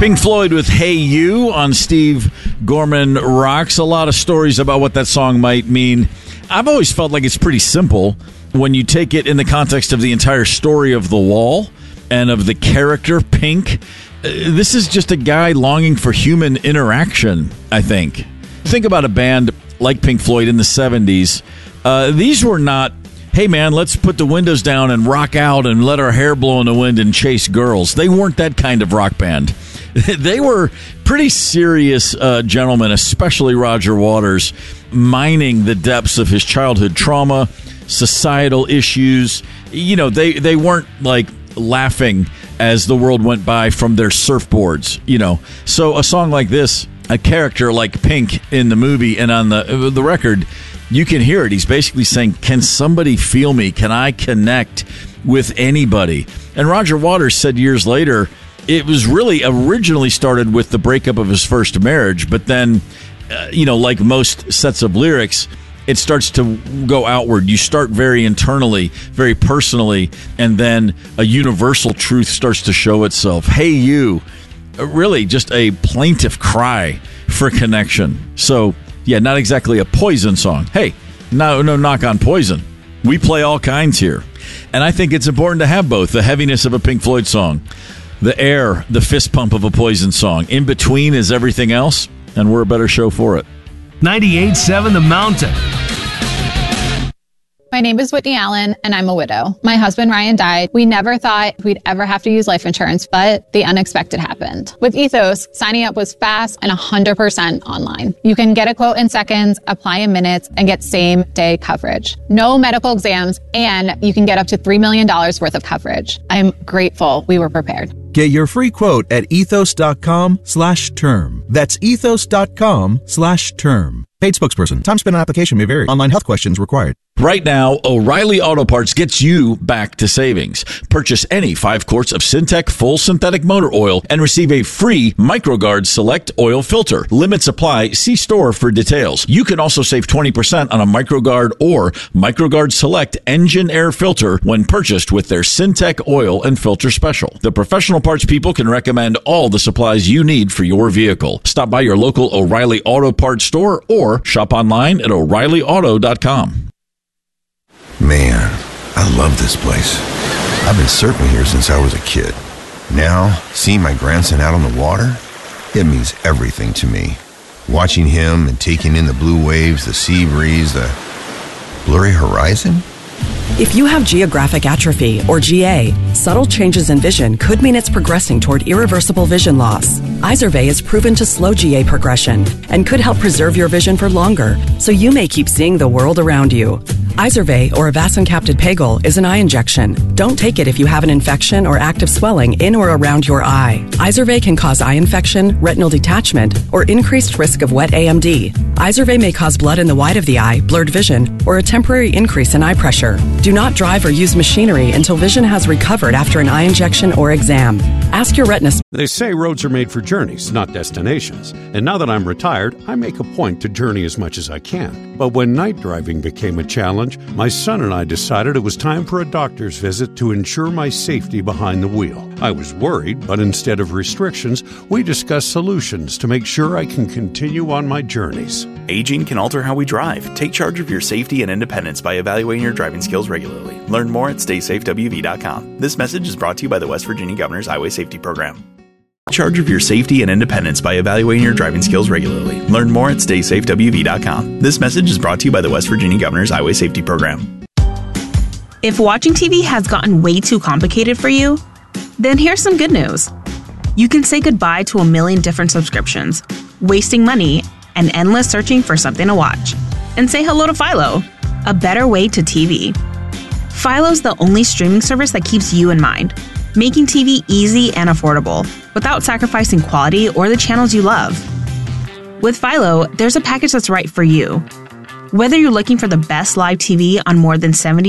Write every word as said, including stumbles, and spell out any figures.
Pink Floyd with Hey You on Steve Gorman Rocks. A lot of stories about what that song might mean. I've always felt like it's pretty simple when you take it in the context of the entire story of The Wall and of the character Pink. This is just a guy longing for human interaction, I think. Think about a band like Pink Floyd in the seventies. Uh, these were not, hey man, let's put the windows down and rock out and let our hair blow in the wind and chase girls. They weren't that kind of rock band. They were pretty serious uh, gentlemen, especially Roger Waters, mining the depths of his childhood trauma, societal issues. You know, they, they weren't like laughing as the world went by from their surfboards, you know. So a song like this, a character like Pink in the movie and on the the record, you can hear it. He's basically saying, can somebody feel me? Can I connect with anybody? And Roger Waters said years later, it was really originally started with the breakup of his first marriage, but then, uh, you know, like most sets of lyrics, it starts to go outward. You start very internally, very personally, and then a universal truth starts to show itself. Hey, you, really just a plaintive cry for connection. So, yeah, not exactly a Poison song. Hey, no, no knock on Poison. We play all kinds here. And I think it's important to have both, the heaviness of a Pink Floyd song, the air, the fist pump of a Poison song. In between is everything else, and we're a better show for it. ninety-eight point seven The Mountain. My name is Whitney Allen, and I'm a widow. My husband, Ryan, died. We never thought we'd ever have to use life insurance, but the unexpected happened. With Ethos, signing up was fast and one hundred percent online. You can get a quote in seconds, apply in minutes, and get same-day coverage. No medical exams, and you can get up to three million dollars worth of coverage. I'm grateful we were prepared. Get your free quote at ethos.com slash term. That's ethos.com slash term. Paid spokesperson. Time spent on application may vary. Online health questions required. Right now, O'Reilly Auto Parts gets you back to savings. Purchase any five quarts of Syntec full synthetic motor oil and receive a free MicroGuard Select oil filter. Limits apply. See store for details. You can also save twenty percent on a MicroGuard or MicroGuard Select engine air filter when purchased with their Syntec oil and filter special. The professional parts people can recommend all the supplies you need for your vehicle. Stop by your local O'Reilly Auto Parts store or shop online at O'Reilly Auto dot com. Man, I love this place. I've been surfing here since I was a kid. Now, seeing my grandson out on the water, it means everything to me. Watching him and taking in the blue waves, the sea breeze, the blurry horizon. If you have geographic atrophy, or G A, subtle changes in vision could mean it's progressing toward irreversible vision loss. Izervay is proven to slow G A progression and could help preserve your vision for longer, so you may keep seeing the world around you. Izervay, or avacincaptad pegol, is an eye injection. Don't take it if you have an infection or active swelling in or around your eye. Izervay can cause eye infection, retinal detachment, or increased risk of wet A M D. Izervay may cause blood in the white of the eye, blurred vision, or a temporary increase in eye pressure. Do not drive or use machinery until vision has recovered after an eye injection or exam. Ask your retina. They say roads are made for journeys, not destinations. And now that I'm retired, I make a point to journey as much as I can. But when night driving became a challenge, my son and I decided it was time for a doctor's visit to ensure my safety behind the wheel. I was worried, but instead of restrictions, we discussed solutions to make sure I can continue on my journeys. Aging can alter how we drive. Take charge of your safety and independence by evaluating your driving skills regularly. Learn more at stay safe w v dot com. This message is brought to you by the West Virginia Governor's Highway Safety Program. Take charge of your safety and independence by evaluating your driving skills regularly. Learn more at stay safe w v dot com. This message is brought to you by the West Virginia Governor's Highway Safety Program. If watching T V has gotten way too complicated for you, then here's some good news. You can say goodbye to a million different subscriptions, wasting money, and endless searching for something to watch. And say hello to Philo, a better way to T V. Philo's the only streaming service that keeps you in mind, making T V easy and affordable without sacrificing quality or the channels you love. With Philo, there's a package that's right for you. Whether you're looking for the best live T V on more than seventy